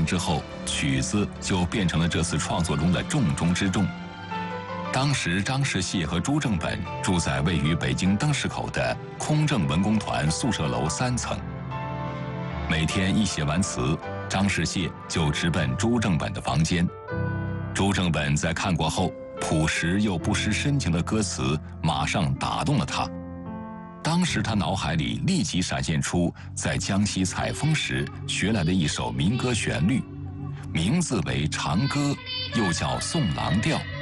成之后，曲子就变成了这次创作中的重中之重。当时张士燮和朱正本住在位于北京灯市口的空政文工团宿舍楼3层。每天一写完词，张士燮就直奔朱正本的房间。朱正本在看过后，朴实又不失深情的歌词马上打动了他。当时他脑海里立即闪现出在江西采风时学来的一首民歌旋律，名字为《长歌》，又叫《送郎调》。